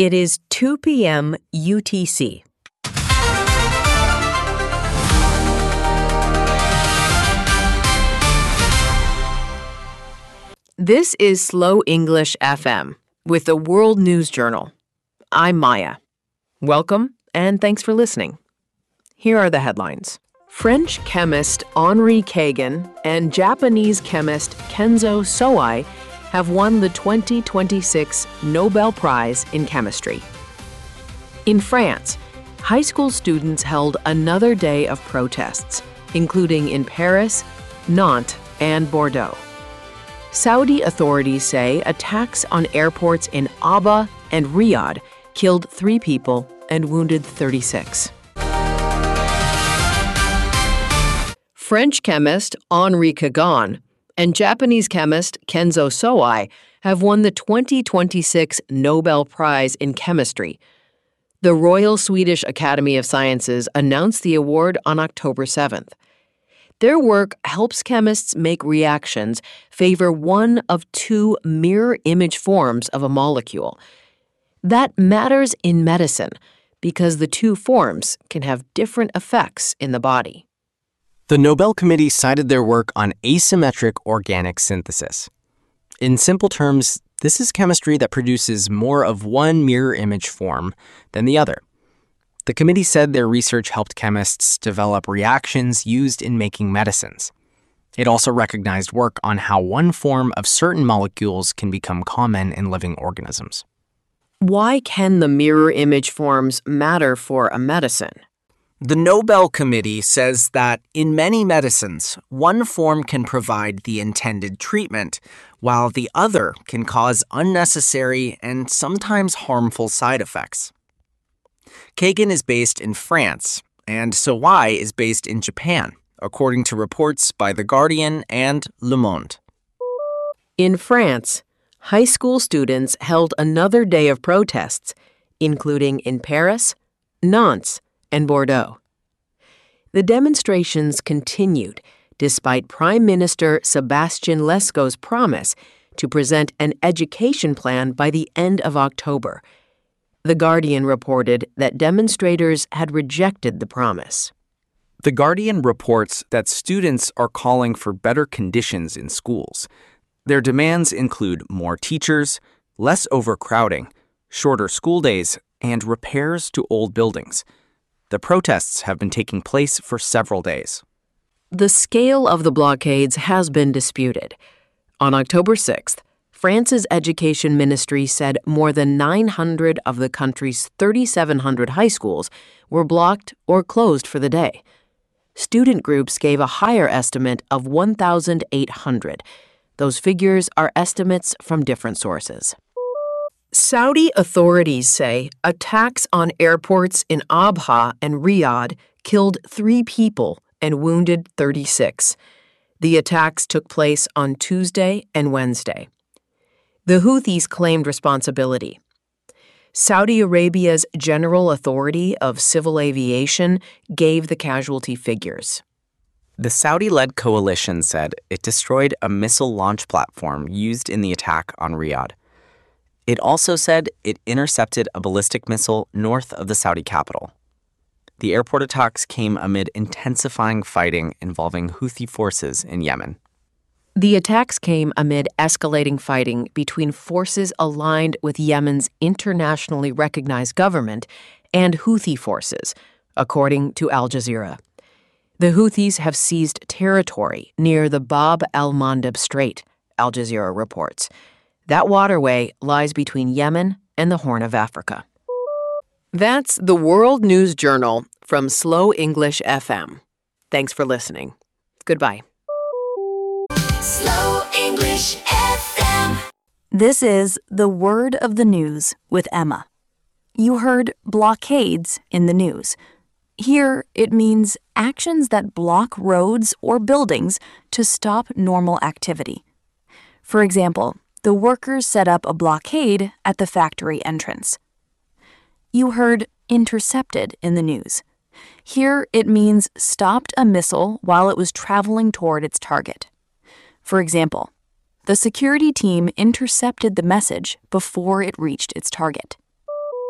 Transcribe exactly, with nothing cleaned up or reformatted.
It is two p.m. U T C. This is Slow English F M with the World News Journal. I'm Maya. Welcome, and thanks for listening. Here are the headlines. French chemist Henri Kagan and Japanese chemist Kenzo Soai have won the twenty twenty-six Nobel Prize in Chemistry. In France, high school students held another day of protests, including in Paris, Nantes, and Bordeaux. Saudi authorities say attacks on airports in Aba and Riyadh killed three people and wounded thirty-six. French chemist Henri Kagan and Japanese chemist Kenzo Soai have won the twenty twenty-six Nobel Prize in Chemistry. The Royal Swedish Academy of Sciences announced the award on October seventh. Their work helps chemists make reactions favor one of two mirror image forms of a molecule. That matters in medicine because the two forms can have different effects in the body. The Nobel Committee cited their work on asymmetric organic synthesis. In simple terms, this is chemistry that produces more of one mirror image form than the other. The committee said their research helped chemists develop reactions used in making medicines. It also recognized work on how one form of certain molecules can become common in living organisms. Why can the mirror image forms matter for a medicine? The Nobel Committee says that in many medicines, one form can provide the intended treatment, while the other can cause unnecessary and sometimes harmful side effects. Kagan is based in France, and Soai is based in Japan, according to reports by The Guardian and Le Monde. In France, high school students held another day of protests, including in Paris, Nantes, and Bordeaux. The demonstrations continued despite Prime Minister Sébastien Lecornu's promise to present an education plan by the end of October. The Guardian reported that demonstrators had rejected the promise. The Guardian reports that students are calling for better conditions in schools. Their demands include more teachers, less overcrowding, shorter school days, and repairs to old buildings. The protests have been taking place for several days. The scale of the blockades has been disputed. On October sixth, France's education ministry said more than nine hundred of the country's thirty-seven hundred high schools were blocked or closed for the day. Student groups gave a higher estimate of one thousand eight hundred. Those figures are estimates from different sources. Saudi authorities say attacks on airports in Abha and Riyadh killed three people and wounded thirty-six. The attacks took place on Tuesday and Wednesday. The Houthis claimed responsibility. Saudi Arabia's General Authority of Civil Aviation gave the casualty figures. The Saudi-led coalition said it destroyed a missile launch platform used in the attack on Riyadh. It also said it intercepted a ballistic missile north of the Saudi capital. The airport attacks came amid intensifying fighting involving Houthi forces in Yemen. The attacks came amid escalating fighting between forces aligned with Yemen's internationally recognized government and Houthi forces, according to Al Jazeera. The Houthis have seized territory near the Bab el-Mandeb Strait, Al Jazeera reports. That waterway lies between Yemen and the Horn of Africa. That's the World News Journal from Slow English F M. Thanks for listening. Goodbye. Slow English F M. This is The Word of the News with Emma. You heard blockades in the news. Here, it means actions that block roads or buildings to stop normal activity. For example, the workers set up a blockade at the factory entrance. You heard intercepted in the news. Here, it means stopped a missile while it was traveling toward its target. For example, the security team intercepted the message before it reached its target.